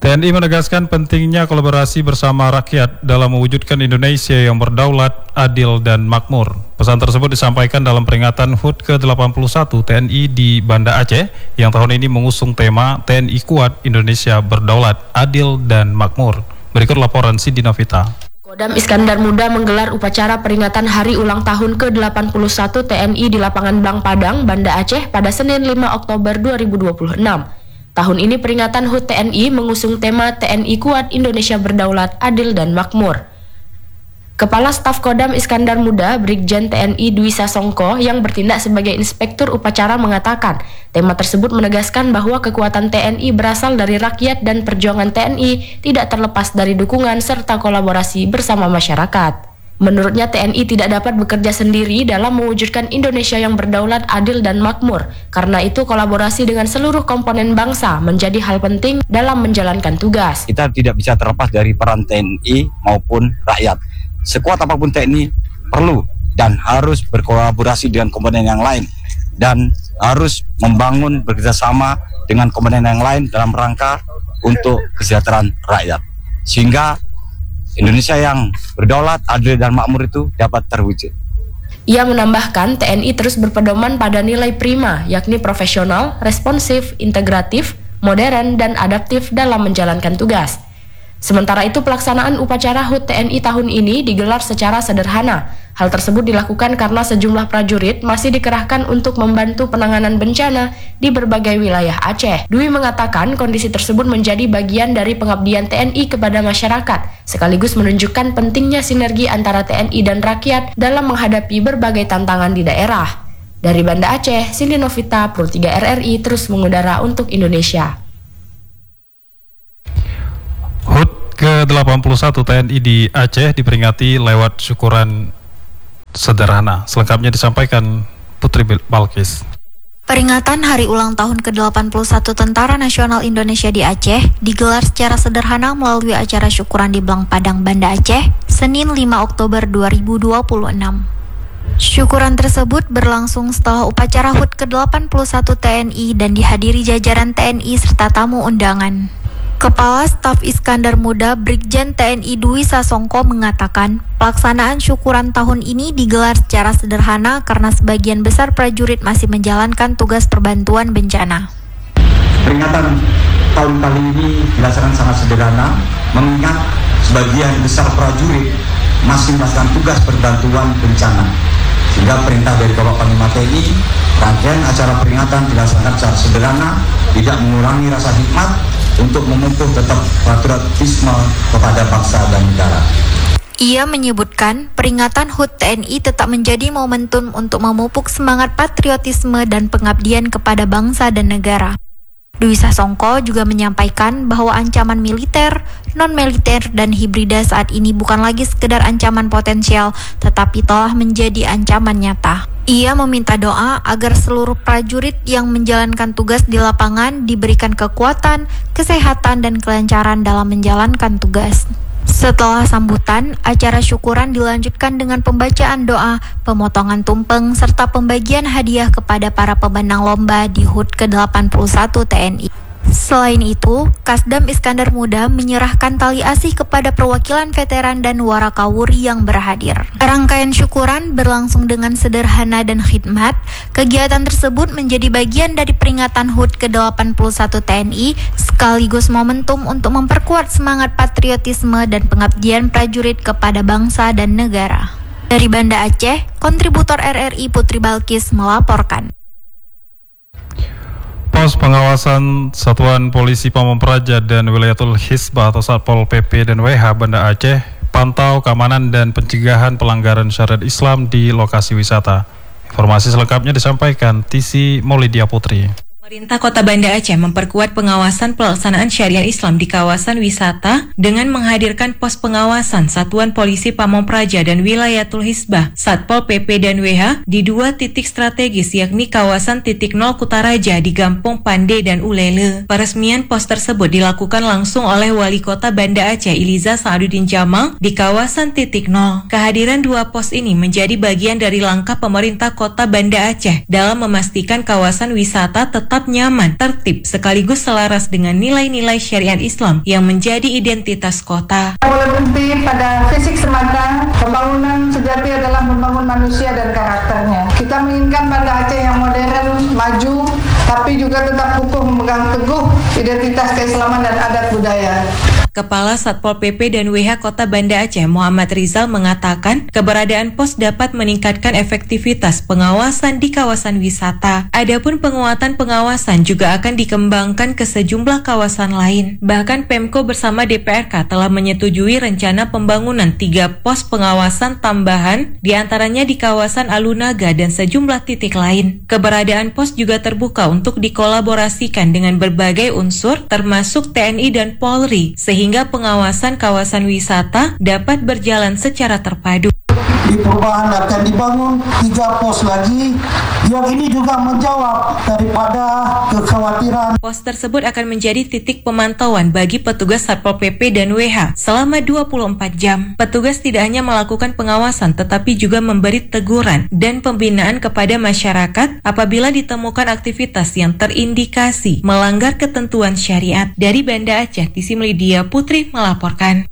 TNI menegaskan pentingnya kolaborasi bersama rakyat dalam mewujudkan Indonesia yang berdaulat, adil, dan makmur. Pesan tersebut disampaikan dalam peringatan HUT ke-81 TNI di Banda Aceh yang tahun ini mengusung tema TNI Kuat, Indonesia Berdaulat, Adil, dan Makmur. Berikut laporan Cindy Novita. Kodam Iskandar Muda menggelar upacara peringatan hari ulang tahun ke-81 TNI di lapangan Blang Padang, Banda Aceh pada Senin 5 Oktober 2026. Tahun ini peringatan HUT TNI mengusung tema TNI Kuat, Indonesia Berdaulat, Adil, dan Makmur. Kepala Staf Kodam Iskandar Muda, Brigjen TNI Dwi Sasongko yang bertindak sebagai inspektur upacara mengatakan, tema tersebut menegaskan bahwa kekuatan TNI berasal dari rakyat dan perjuangan TNI tidak terlepas dari dukungan serta kolaborasi bersama masyarakat. Menurutnya TNI tidak dapat bekerja sendiri dalam mewujudkan Indonesia yang berdaulat, adil, dan makmur. Karena itu kolaborasi dengan seluruh komponen bangsa menjadi hal penting dalam menjalankan tugas. Kita tidak bisa terlepas dari peran TNI maupun rakyat. Sekuat apapun TNI perlu dan harus berkolaborasi dengan komponen yang lain dan harus membangun bekerjasama dengan komponen yang lain dalam rangka untuk kesejahteraan rakyat. Sehingga Indonesia yang berdaulat, adil, dan makmur itu dapat terwujud. Ia menambahkan TNI terus berpedoman pada nilai prima, yakni profesional, responsif, integratif, modern, dan adaptif dalam menjalankan tugas. Sementara itu pelaksanaan upacara HUT TNI tahun ini digelar secara sederhana. Hal tersebut dilakukan karena sejumlah prajurit masih dikerahkan untuk membantu penanganan bencana di berbagai wilayah Aceh. Dwi mengatakan kondisi tersebut menjadi bagian dari pengabdian TNI kepada masyarakat, sekaligus menunjukkan pentingnya sinergi antara TNI dan rakyat dalam menghadapi berbagai tantangan di daerah. Dari Banda Aceh, Cindy Novita, Pro 3 RRI terus mengudara untuk Indonesia. HUT ke-81 TNI di Aceh diperingati lewat syukuran sederhana. Selengkapnya disampaikan Putri Balkis. Peringatan hari ulang tahun ke-81 Tentara Nasional Indonesia di Aceh digelar secara sederhana melalui acara syukuran di Blang Padang, Banda Aceh, Senin 5 Oktober 2026. Syukuran tersebut berlangsung setelah upacara HUT ke-81 TNI dan dihadiri jajaran TNI serta tamu undangan. Kepala Staf Iskandar Muda Brigjen TNI Dwi Sasongko mengatakan, pelaksanaan syukuran tahun ini digelar secara sederhana karena sebagian besar prajurit masih menjalankan tugas perbantuan bencana. Peringatan tahun kali ini dilaksanakan sangat sederhana, mengingat sebagian besar prajurit masih melaksanakan tugas perbantuan bencana. Sehingga perintah dari Bapak Panglima TNI, rangkaian acara peringatan dilaksanakan secara sederhana, tidak mengurangi rasa hikmat untuk memupuk tetap patriotisme kepada bangsa dan negara. Ia menyebutkan peringatan HUT TNI tetap menjadi momentum untuk memupuk semangat patriotisme dan pengabdian kepada bangsa dan negara. Dwi Sasongko juga menyampaikan bahwa ancaman militer, non-militer, dan hibrida saat ini bukan lagi sekedar ancaman potensial, tetapi telah menjadi ancaman nyata. Ia meminta doa agar seluruh prajurit yang menjalankan tugas di lapangan diberikan kekuatan, kesehatan, dan kelancaran dalam menjalankan tugas. Setelah sambutan, acara syukuran dilanjutkan dengan pembacaan doa, pemotongan tumpeng, serta pembagian hadiah kepada para pemenang lomba di HUT ke-81 TNI. Selain itu, Kasdam Iskandar Muda menyerahkan tali asih kepada perwakilan veteran dan warakawuri yang berhadir. Rangkaian syukuran berlangsung dengan sederhana dan khidmat. Kegiatan tersebut menjadi bagian dari peringatan HUT ke-81 TNI, sekaligus momentum untuk memperkuat semangat patriotisme dan pengabdian prajurit kepada bangsa dan negara. Dari Banda Aceh, kontributor RRI Putri Balkis melaporkan. Pos pengawasan Satuan Polisi Pamong Praja dan Wilayatul Hisbah atau Satpol PP dan WH Banda Aceh pantau keamanan dan pencegahan pelanggaran syariat Islam di lokasi wisata. Informasi selengkapnya disampaikan Tisi Maulidia Putri. Pemerintah Kota Banda Aceh memperkuat pengawasan pelaksanaan syariat Islam di kawasan wisata dengan menghadirkan pos pengawasan Satuan Polisi Pamong Praja dan Wilayatul Hisbah, Satpol PP dan WH di 2 titik strategis yakni kawasan titik 0 Kutaraja di Gampong Pande dan Ulele. Peresmian pos tersebut dilakukan langsung oleh Wali Kota Banda Aceh Iliza Sa'aduddin Jamal di kawasan titik 0. Kehadiran 2 pos ini menjadi bagian dari langkah pemerintah Kota Banda Aceh dalam memastikan kawasan wisata tetap tetap nyaman, tertib, sekaligus selaras dengan nilai-nilai syariat Islam yang menjadi identitas kota. Boleh berhenti pada fisik semata, pembangunan sejati adalah membangun manusia dan karakternya. Kita menginginkan Banda Aceh yang modern, maju, tapi juga tetap utuh memegang teguh identitas keislaman dan adat budaya. Kepala Satpol PP dan WH Kota Banda Aceh Muhammad Rizal mengatakan keberadaan pos dapat meningkatkan efektivitas pengawasan di kawasan wisata. Adapun penguatan pengawasan juga akan dikembangkan ke sejumlah kawasan lain. Bahkan Pemko bersama DPRK telah menyetujui rencana pembangunan 3 pos pengawasan tambahan, diantaranya di kawasan Alunaga dan sejumlah titik lain. Keberadaan pos juga terbuka untuk dikolaborasikan dengan berbagai unsur termasuk TNI dan Polri, sehingga pengawasan kawasan wisata dapat berjalan secara terpadu. Di perubahan akan dibangun 3 pos lagi yang ini juga menjawab daripada kekhawatiran. Pos tersebut akan menjadi titik pemantauan bagi petugas Satpol PP dan WH selama 24 jam. Petugas tidak hanya melakukan pengawasan tetapi juga memberi teguran dan pembinaan kepada masyarakat apabila ditemukan aktivitas yang terindikasi melanggar ketentuan syariat. Dari Banda Aceh, Tisim Lydia Putri melaporkan.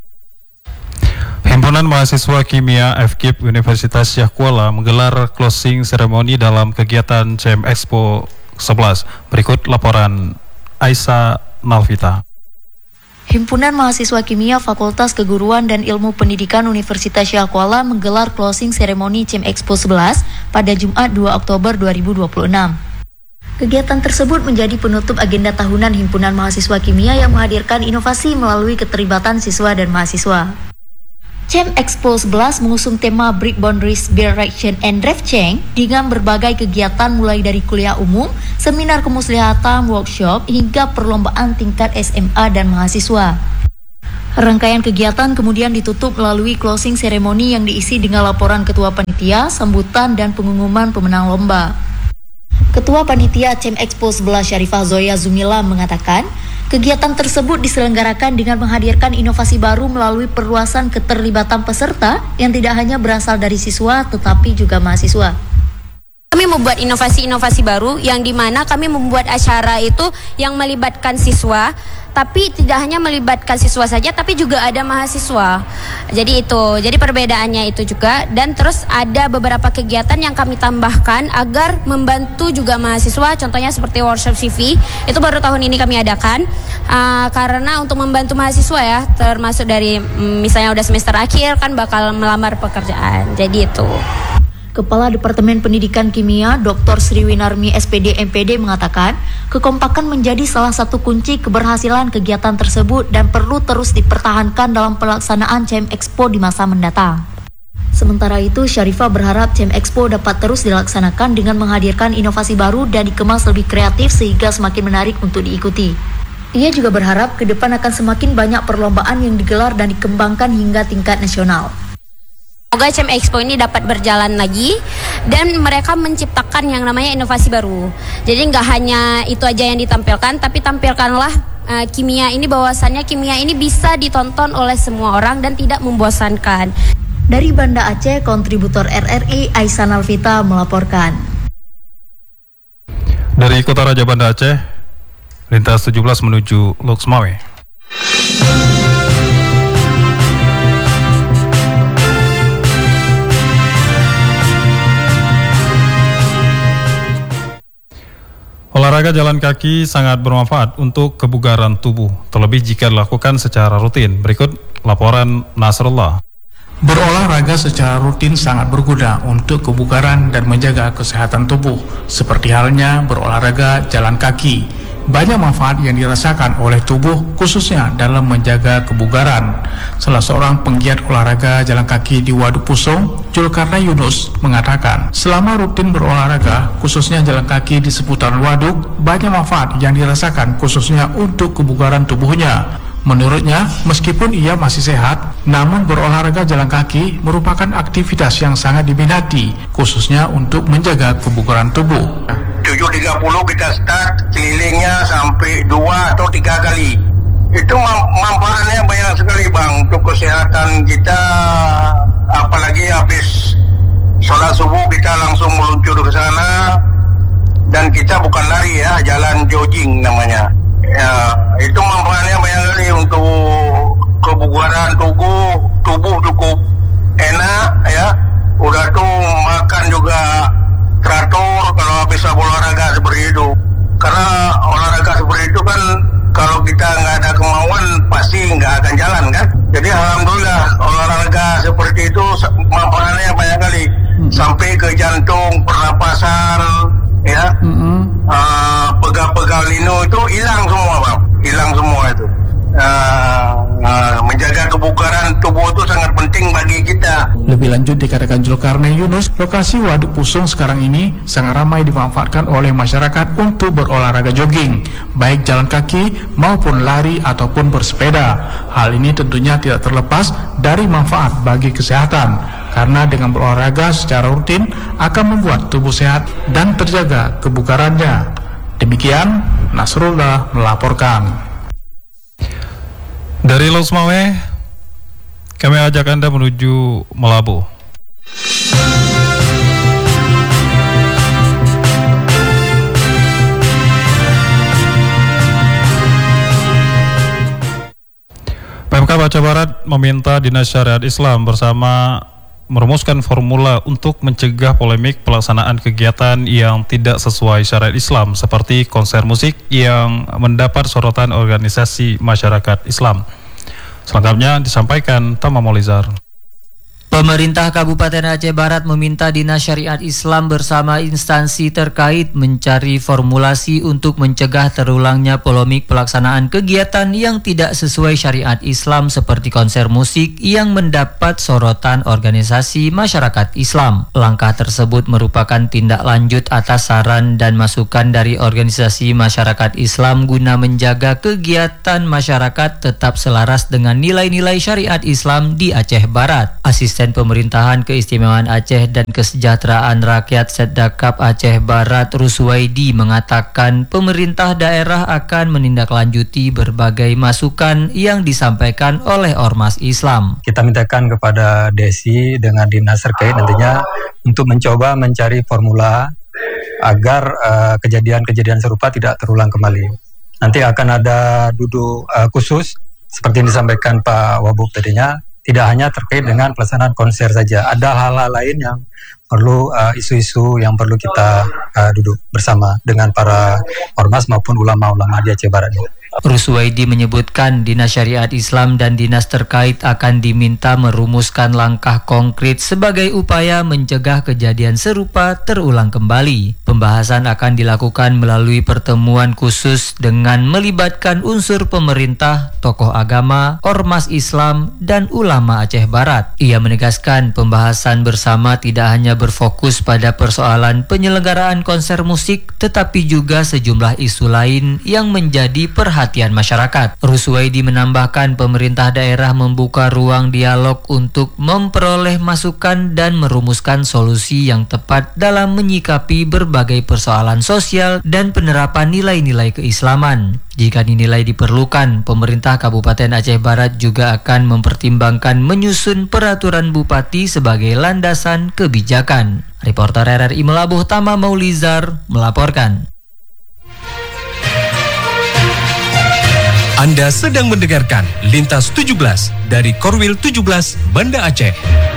Himpunan Mahasiswa Kimia FKIP Universitas Syah Kuala menggelar closing ceremony dalam kegiatan CM Expo 11. Berikut laporan Aisyah Nalvita. Himpunan Mahasiswa Kimia Fakultas Keguruan dan Ilmu Pendidikan Universitas Syah Kuala menggelar closing ceremony CM Expo 11 pada Jumat 2 Oktober 2026. Kegiatan tersebut menjadi penutup agenda tahunan Himpunan Mahasiswa Kimia yang menghadirkan inovasi melalui keterlibatan siswa dan mahasiswa. CM Expo 11 mengusung tema Break Boundaries, Direction and Drive Change dengan berbagai kegiatan mulai dari kuliah umum, seminar kemuslihatan, workshop, hingga perlombaan tingkat SMA dan mahasiswa. Rangkaian kegiatan kemudian ditutup melalui closing ceremony yang diisi dengan laporan Ketua Panitia, sambutan, dan pengumuman pemenang lomba. Ketua Panitia CM Expo 11 Syarifah Zoya Zumila mengatakan, kegiatan tersebut diselenggarakan dengan menghadirkan inovasi baru melalui perluasan keterlibatan peserta yang tidak hanya berasal dari siswa tetapi juga mahasiswa. Kami membuat inovasi-inovasi baru yang dimana kami membuat acara itu yang melibatkan siswa, tapi tidak hanya melibatkan siswa saja tapi juga ada mahasiswa. Jadi perbedaannya itu juga, dan terus ada beberapa kegiatan yang kami tambahkan agar membantu juga mahasiswa, contohnya seperti workshop CV, itu baru tahun ini kami adakan karena untuk membantu mahasiswa ya, termasuk dari misalnya udah semester akhir kan bakal melamar pekerjaan. Jadi itu. Kepala Departemen Pendidikan Kimia Dr. Sriwinarmi SPD MPD mengatakan, kekompakan menjadi salah satu kunci keberhasilan kegiatan tersebut dan perlu terus dipertahankan dalam pelaksanaan CM Expo di masa mendatang. Sementara itu, Syarifah berharap CM Expo dapat terus dilaksanakan dengan menghadirkan inovasi baru dan dikemas lebih kreatif sehingga semakin menarik untuk diikuti. Ia juga berharap ke depan akan semakin banyak perlombaan yang digelar dan dikembangkan hingga tingkat nasional. Semoga CM Expo ini dapat berjalan lagi dan mereka menciptakan yang namanya inovasi baru. Jadi nggak hanya itu aja yang ditampilkan, tapi tampilkanlah kimia ini, bahwasannya kimia ini bisa ditonton oleh semua orang dan tidak membosankan. Dari Banda Aceh, kontributor RRI Aisyah Nalvita melaporkan. Dari Kota Raja Banda Aceh, lintas 17 menuju Loksmawe. Olahraga jalan kaki sangat bermanfaat untuk kebugaran tubuh, terlebih jika dilakukan secara rutin. Berikut laporan Nasrullah. Berolahraga secara rutin sangat berguna untuk kebugaran dan menjaga kesehatan tubuh, seperti halnya berolahraga jalan kaki. Banyak manfaat yang dirasakan oleh tubuh, khususnya dalam menjaga kebugaran. Salah seorang penggiat olahraga jalan kaki di Waduk Pusong, Julkarna Yunus, mengatakan, selama rutin berolahraga, khususnya jalan kaki di seputaran waduk, banyak manfaat yang dirasakan khususnya untuk kebugaran tubuhnya. Menurutnya, meskipun ia masih sehat, namun berolahraga jalan kaki merupakan aktivitas yang sangat diminati, khususnya untuk menjaga kebugaran tubuh. 7.30 kita start, kelilingnya sampai 2 atau 3 kali. Itu manfaatnya banyak sekali bang, untuk kesehatan kita. Apalagi habis sholat subuh kita langsung meluncur ke sana, dan kita bukan lari ya, jalan jogging namanya. Ya, itu manfaatnya banyak kali untuk kebugaran tubuh cukup enak ya. Udah tuh makan juga teratur kalau habis olahraga seperti itu. Karena olahraga seperti itu kan kalau kita nggak ada kemauan pasti nggak akan jalan kan. Jadi alhamdulillah olahraga seperti itu manfaatnya banyak kali. Sampai ke jantung, pernapasan, ya, pegal-pegal lino itu hilang semua bang, hilang semua itu. Menjaga kebugaran tubuh itu sangat penting bagi kita. Lebih lanjut dikatakan Zulkarnain Yunus, lokasi Waduk Pusung sekarang ini sangat ramai dimanfaatkan oleh masyarakat untuk berolahraga jogging, baik jalan kaki maupun lari ataupun bersepeda. Hal ini tentunya tidak terlepas dari manfaat bagi kesehatan, karena dengan berolahraga secara rutin akan membuat tubuh sehat dan terjaga kebugarannya. Demikian, Nasrullah melaporkan. Dari Losmawe, kami ajak Anda menuju Melabu. PMK Aceh Barat meminta Dinas Syariat Islam bersama merumuskan formula untuk mencegah polemik pelaksanaan kegiatan yang tidak sesuai syariat Islam seperti konser musik yang mendapat sorotan organisasi masyarakat Islam. Selengkapnya disampaikan Tama Maulizar. Pemerintah Kabupaten Aceh Barat meminta Dinas Syariat Islam bersama instansi terkait mencari formulasi untuk mencegah terulangnya polemik pelaksanaan kegiatan yang tidak sesuai syariat Islam seperti konser musik yang mendapat sorotan organisasi masyarakat Islam. Langkah tersebut merupakan tindak lanjut atas saran dan masukan dari organisasi masyarakat Islam guna menjaga kegiatan masyarakat tetap selaras dengan nilai-nilai syariat Islam di Aceh Barat. Asisten Pemerintahan Keistimewaan Aceh dan Kesejahteraan Rakyat Setdakap Aceh Barat Ruswaidi mengatakan pemerintah daerah akan menindaklanjuti berbagai masukan yang disampaikan oleh Ormas Islam. Kita mintakan kepada Desi dengan dinas terkait nantinya untuk mencoba mencari formula agar kejadian-kejadian serupa tidak terulang kembali. Nanti akan ada duduk khusus seperti yang disampaikan Pak Wabub tadinya. Tidak hanya terkait dengan pelaksanaan konser saja, ada hal-hal lain yang perlu isu-isu yang perlu kita duduk bersama dengan para ormas maupun ulama-ulama di Aceh Barat ini. Ruswaidi menyebutkan Dinas Syariat Islam dan dinas terkait akan diminta merumuskan langkah konkret sebagai upaya mencegah kejadian serupa terulang kembali. Pembahasan akan dilakukan melalui pertemuan khusus dengan melibatkan unsur pemerintah, tokoh agama, ormas Islam, dan ulama Aceh Barat. Ia menegaskan pembahasan bersama tidak hanya berfokus pada persoalan penyelenggaraan konser musik, tetapi juga sejumlah isu lain yang menjadi perhatian masyarakat. Ruswaidi menambahkan pemerintah daerah membuka ruang dialog untuk memperoleh masukan dan merumuskan solusi yang tepat dalam menyikapi berbagai persoalan sosial dan penerapan nilai-nilai keislaman. Jika dinilai diperlukan, pemerintah Kabupaten Aceh Barat juga akan mempertimbangkan menyusun peraturan bupati sebagai landasan kebijakan. Reporter RRI Melabuh Tama Maulizar melaporkan. Anda sedang mendengarkan Lintas 17 dari Korwil 17 Banda Aceh.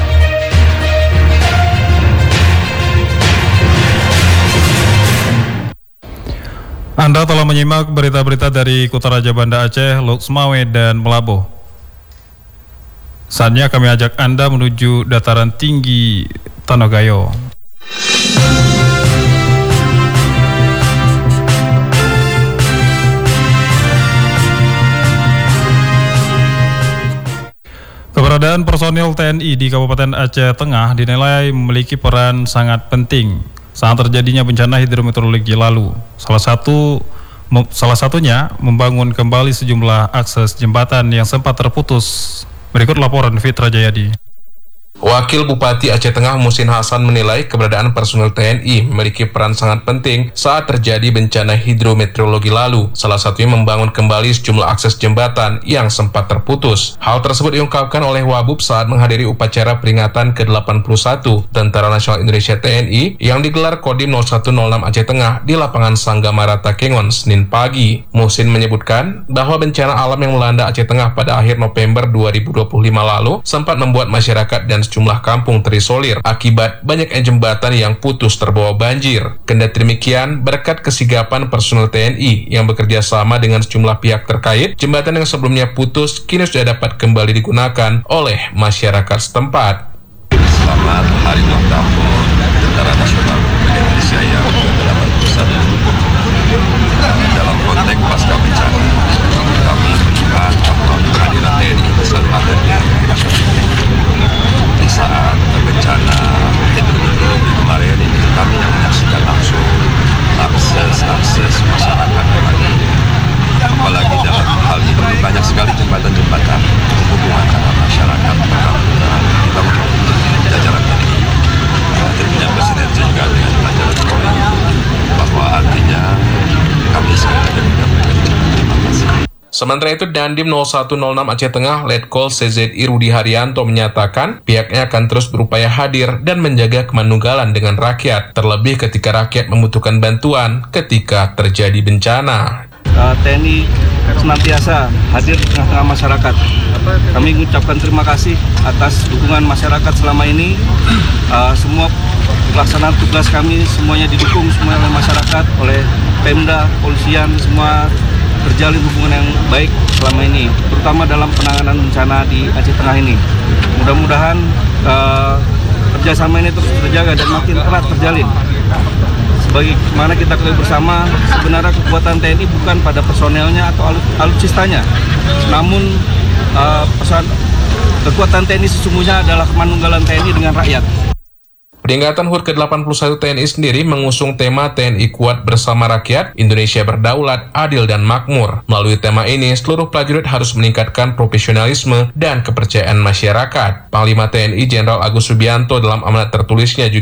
Anda telah menyimak berita-berita dari Kutaraja Banda Aceh, Losmawe, dan Melabuh. Saatnya kami ajak Anda menuju dataran tinggi Tanogayo. Keberadaan personil TNI di Kabupaten Aceh Tengah dinilai memiliki peran sangat penting saat terjadinya bencana hidrometeorologi lalu. Salah satunya membangun kembali sejumlah akses jembatan yang sempat terputus. Berikut laporan Fitra Jayadi. Wakil Bupati Aceh Tengah Muhsin Hasan menilai keberadaan personil TNI memiliki peran sangat penting saat terjadi bencana hidrometeorologi lalu, salah satunya membangun kembali sejumlah akses jembatan yang sempat terputus. Hal tersebut diungkapkan oleh Wabub saat menghadiri upacara peringatan ke-81 Tentara Nasional Indonesia TNI yang digelar Kodim 0106 Aceh Tengah di lapangan Sanggamara Takengon, Senin pagi. Muhsin menyebutkan bahwa bencana alam yang melanda Aceh Tengah pada akhir November 2025 lalu sempat membuat masyarakat dan sejumlah kampung terisolir akibat banyaknya jembatan yang putus terbawa banjir. Kendati demikian, berkat kesigapan personel TNI yang bekerja sama dengan sejumlah pihak terkait, jembatan yang sebelumnya putus kini sudah dapat kembali digunakan oleh masyarakat setempat. Selamat Hari Ulang Tahun Tentara Nasional Indonesia yang ke-81. Dalam konteks pasca bencana, kami melihat bahwa kehadiran TNI selalu ada di saat bencana hidrometeorologi kemarin ini. Kami yang menyaksikan langsung akses masyarakat kembali. Apalagi dalam hal ini banyak sekali jembatan-jembatan menghubungkan antara masyarakat. Kita jajaran TNI tentunya bersinergi juga dengan jajaran Polri, bahwa artinya kami sekali lagi menyampaikan terima kasih. Sementara itu, Dandim 0106 Aceh Tengah Letkol CZI Rudi Haryanto menyatakan pihaknya akan terus berupaya hadir dan menjaga kemanunggalan dengan rakyat, terlebih ketika rakyat membutuhkan bantuan ketika terjadi bencana. TNI senantiasa hadir di tengah-tengah masyarakat. Kami mengucapkan terima kasih atas dukungan masyarakat selama ini. Semua pelaksanaan tugas kami semuanya didukung semua oleh masyarakat, oleh Pemda, polisian, semua terjalin hubungan yang baik selama ini, terutama dalam penanganan bencana di Aceh Tengah ini. Mudah-mudahan kerjasama ini terus terjaga dan makin erat terjalin. Sebagaimana kita ketahui bersama, sebenarnya kekuatan TNI bukan pada personelnya atau alutsistanya, namun kekuatan TNI sesungguhnya adalah kemanunggalan TNI dengan rakyat. Peringatan HUT ke-81 TNI sendiri mengusung tema TNI Kuat Bersama Rakyat, Indonesia Berdaulat, Adil dan Makmur. Melalui tema ini, seluruh prajurit harus meningkatkan profesionalisme dan kepercayaan masyarakat. Panglima TNI Jenderal Agus Subianto dalam amanat tertulisnya juga